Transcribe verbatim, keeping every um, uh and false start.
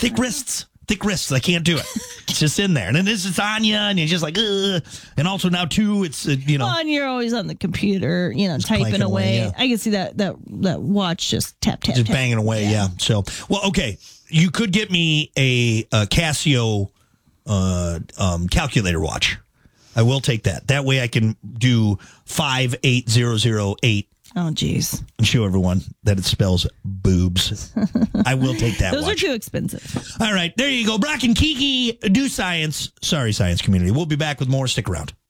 thick wrists. Thick wrists. I can't do it. It's just in there. And then this is on you, and you're just like, ugh. And also now, too, it's, uh, you know. Well, and you're always on the computer, you know, typing away. away yeah. I can see that, that that watch just tap, tap, Just tap. banging away, yeah. yeah. So, well, okay. You could get me a, a Casio uh, um, calculator watch. I will take that. That way I can do five eight zero zero eight. Oh, geez. And show everyone that it spells boobs. I will take that Those watch. are too expensive. All right, there you go. Brock and Kiki do science. Sorry, science community. We'll be back with more. Stick around.